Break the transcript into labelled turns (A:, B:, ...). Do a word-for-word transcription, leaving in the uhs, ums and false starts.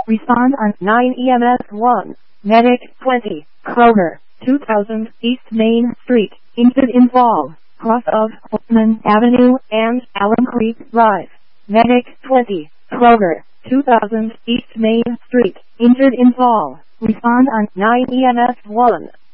A: Respond on nine E M S one. Medic twenty. Kroger, two thousand East Main Street, injured in fall, cross of Holtman Avenue and Allen Creek Drive. Medic twenty. Kroger, two thousand East Main Street, injured in fall. Respond on nine E M S one.